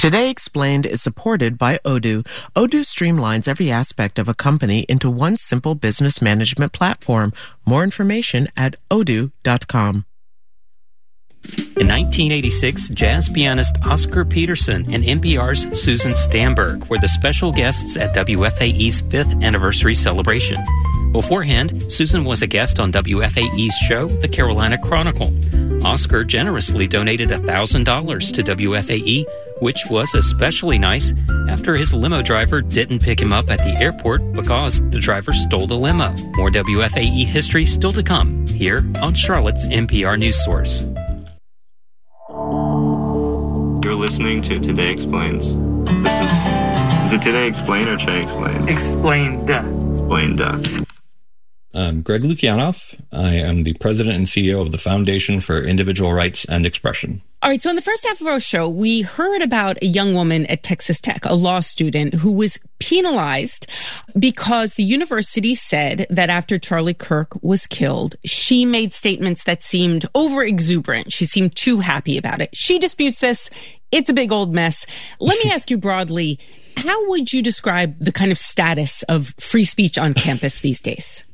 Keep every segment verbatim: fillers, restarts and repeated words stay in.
Today Explained is supported by Odoo. Odoo streamlines every aspect of a company into one simple business management platform. More information at odoo dot com. In nineteen eighty-six, jazz pianist Oscar Peterson and N P R's Susan Stamberg were the special guests at W F A E's fifth anniversary celebration. Beforehand, Susan was a guest on W F A E's show, The Carolina Chronicle. Oscar generously donated one thousand dollars to W F A E, which was especially nice after his limo driver didn't pick him up at the airport because the driver stole the limo. More W F A E history still to come here on Charlotte's N P R News Source. You're listening to Today Explains. This is... Is it Today Explain or Today Explains? Explained. Explained. I'm Greg Lukianoff. I am the president and C E O of the Foundation for Individual Rights and Expression. All right, so in the first half of our show, we heard about a young woman at Texas Tech, a law student, who was penalized because the university said that after Charlie Kirk was killed, she made statements that seemed over-exuberant. She seemed too happy about it. She disputes this. It's a big old mess. Let me ask you broadly, how would you describe the kind of status of free speech on campus these days?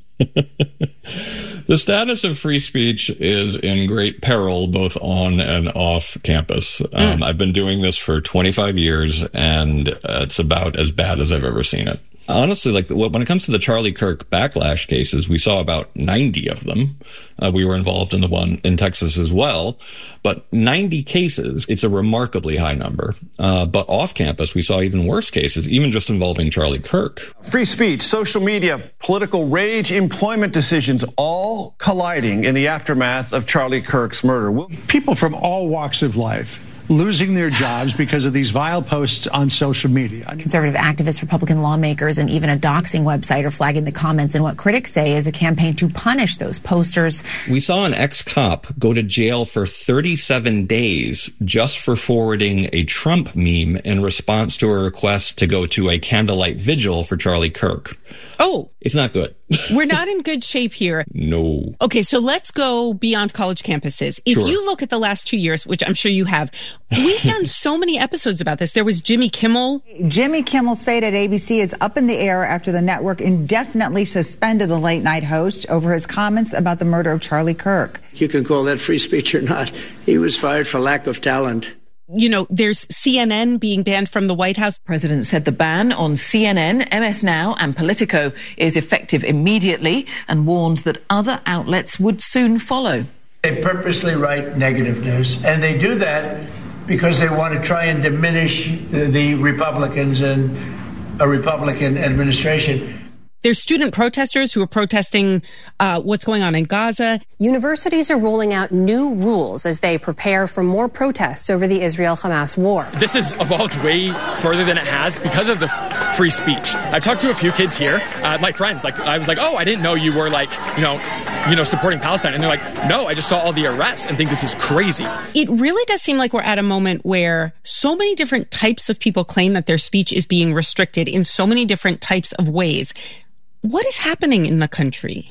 The status of free speech is in great peril both on and off campus. Um, mm. I've been doing this for twenty-five years, and uh, it's about as bad as I've ever seen it. Honestly, like when it comes to the Charlie Kirk backlash cases, we saw about ninety of them. Uh, we were involved in the one in Texas as well. But ninety cases, it's a remarkably high number. Uh, but off campus, we saw even worse cases, even just involving Charlie Kirk. Free speech, social media, political rage, employment decisions, all colliding in the aftermath of Charlie Kirk's murder. People from all walks of life losing their jobs because of these vile posts on social media. Conservative activists, Republican lawmakers, and even a doxing website are flagging the comments in what critics say is a campaign to punish those posters. We saw an ex-cop go to jail for thirty-seven days just for forwarding a Trump meme in response to a request to go to a candlelight vigil for Charlie Kirk. Oh. It's not good. We're not in good shape here. No. Okay, so let's go beyond college campuses. If Sure. you look at the last two years, which I'm sure you have, we've done so many episodes about this. There was Jimmy Kimmel. Jimmy Kimmel's fate at A B C is up in the air after the network indefinitely suspended the late-night host over his comments about the murder of Charlie Kirk. You can call that free speech or not. He was fired for lack of talent. You know, there's C N N being banned from the White House. The president said the ban on C N N, M S Now and Politico is effective immediately and warns that other outlets would soon follow. They purposely write negative news, and they do that because they want to try and diminish the, the Republicans and a Republican administration. There's student protesters who are protesting uh, what's going on in Gaza. Universities are rolling out new rules as they prepare for more protests over the Israel-Hamas war. This has evolved way further than it has because of the free speech. I've talked to a few kids here, uh, my friends. Like I was like, oh, I didn't know you were like, you know, you know, supporting Palestine. And they're like, no, I just saw all the arrests and think this is crazy. It really does seem like we're at a moment where so many different types of people claim that their speech is being restricted in so many different types of ways. What is happening in the country?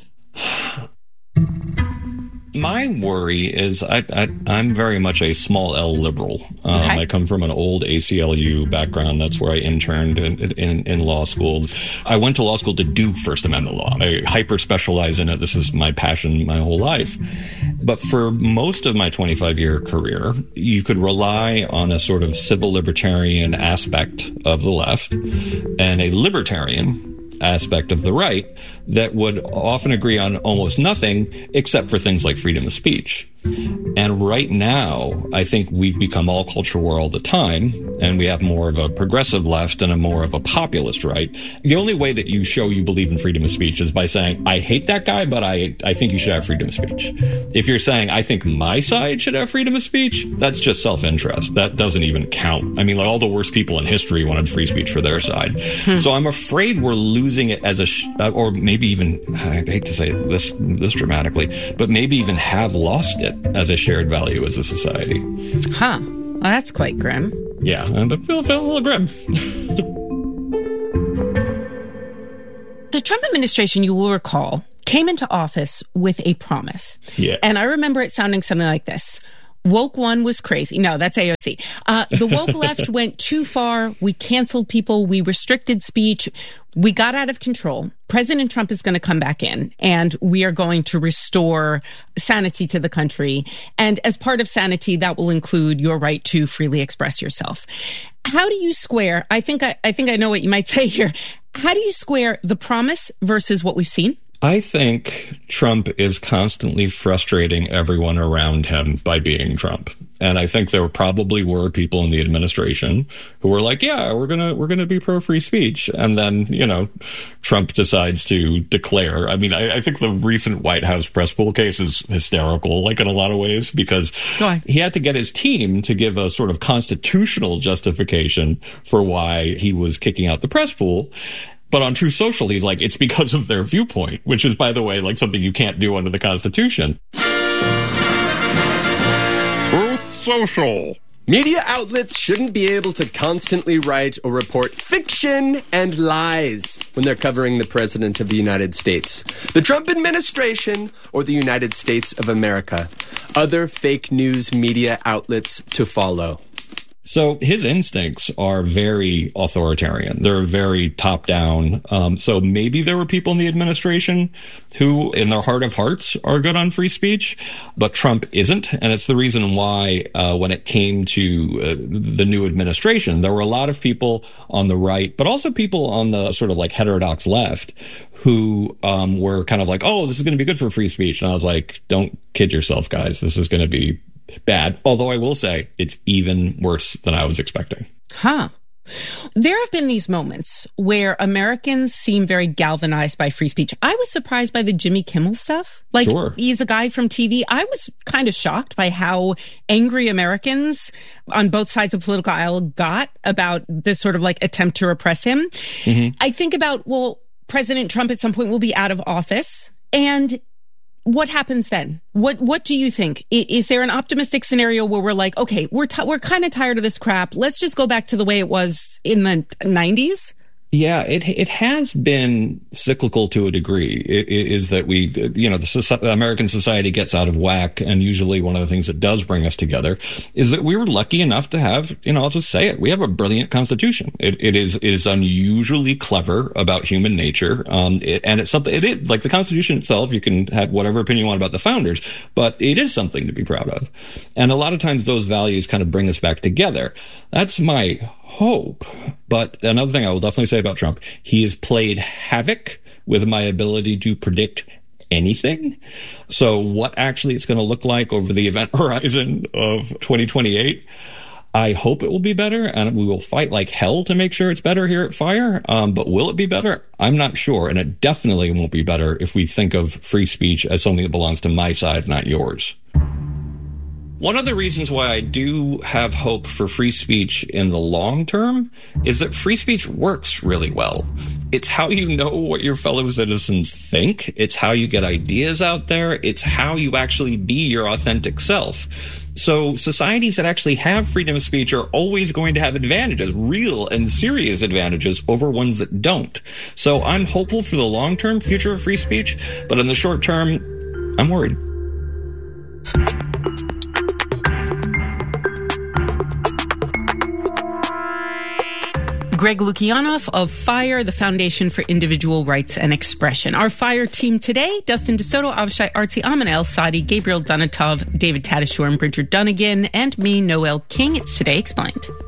My worry is I, I, I'm very much a small L liberal. Um, Okay. I come from an old A C L U background. That's where I interned in, in, in law school. I went to law school to do First Amendment law. I hyper specialize in it. This is my passion my whole life. But for most of my twenty-five year career, you could rely on a sort of civil libertarian aspect of the left and a libertarian aspect of the right that would often agree on almost nothing except for things like freedom of speech. And right now, I think we've become all culture war all the time, and we have more of a progressive left and a more of a populist right. The only way that you show you believe in freedom of speech is by saying, I hate that guy, but I, I think you should have freedom of speech. If you're saying, I think my side should have freedom of speech, that's just self-interest. That doesn't even count. I mean, like all the worst people in history wanted free speech for their side. Hmm. So I'm afraid we're losing it as a, sh- or maybe even, I hate to say it this, this dramatically, but maybe even have lost it as a shared value as a society. Huh. Well, that's quite grim. Yeah, and I feel, feel a little grim. The Trump administration, you will recall, came into office with a promise. Yeah. And I remember it sounding something like this. Woke one was crazy. No, that's A O C. Uh, the woke left went too far. We canceled people. We restricted speech. We got out of control. President Trump is going to come back in, and we are going to restore sanity to the country. And as part of sanity, that will include your right to freely express yourself. How do you square? I think I, I think I know what you might say here. How do you square the promise versus what we've seen? I think Trump is constantly frustrating everyone around him by being Trump. And I think there probably were people in the administration who were like, yeah, we're going to we're going to be pro free speech. And then, you know, Trump decides to declare. I mean, I, I think the recent White House press pool case is hysterical, like in a lot of ways, because he had to get his team to give a sort of constitutional justification for why he was kicking out the press pool. But on Truth Social, he's like, it's because of their viewpoint, which is, by the way, like something you can't do under the Constitution. Truth Social. Media outlets shouldn't be able to constantly write or report fiction and lies when they're covering the President of the United States, the Trump administration, or the United States of America. Other fake news media outlets to follow. So his instincts are very authoritarian. They're very top down. Um, so maybe there were people in the administration who, in their heart of hearts, are good on free speech, but Trump isn't. And it's the reason why, uh, when it came to uh, the new administration, there were a lot of people on the right, but also people on the sort of like heterodox left who um, were kind of like, oh, this is going to be good for free speech. And I was like, don't kid yourself, guys. This is going to be bad. Although I will say it's even worse than I was expecting. Huh. There have been these moments where Americans seem very galvanized by free speech. I was surprised by the Jimmy Kimmel stuff. Like, sure. He's a guy from T V. I was kind of shocked by how angry Americans on both sides of the political aisle got about this sort of like attempt to repress him. Mm-hmm. I think about, well, President Trump at some point will be out of office, and what happens then? What What do you think? Is there an optimistic scenario where we're like, okay, we're t- we're kind of tired of this crap. Let's just go back to the way it was in the nineties? Yeah, it it has been cyclical to a degree. It, it is that we, you know, the society, American society gets out of whack, and usually one of the things that does bring us together is that we were lucky enough to have, you know, I'll just say it, we have a brilliant Constitution. It, it is it is unusually clever about human nature, um, it, and it's something. It is like the Constitution itself. You can have whatever opinion you want about the founders, but it is something to be proud of. And a lot of times those values kind of bring us back together. That's my hope. But another thing I will definitely say about Trump, he has played havoc with my ability to predict anything. So what actually it's going to look like over the event horizon of twenty twenty-eight, I hope it will be better, and we will fight like hell to make sure it's better here at FIRE. Um, but will it be better? I'm not sure. And it definitely won't be better if we think of free speech as something that belongs to my side, not yours. One of the reasons why I do have hope for free speech in the long term is that free speech works really well. It's how you know what your fellow citizens think. It's how you get ideas out there. It's how you actually be your authentic self. So societies that actually have freedom of speech are always going to have advantages, real and serious advantages, over ones that don't. So I'm hopeful for the long-term future of free speech, but in the short term, I'm worried. Greg Lukianoff of FIRE, the Foundation for Individual Rights and Expression. Our FIRE team today, Dustin DeSoto, Avishai Artsy, Amanel Sadi, Gabriel Donatov, David Tadashore, and Bridger Dunnigan, and me, Noel King. It's Today Explained.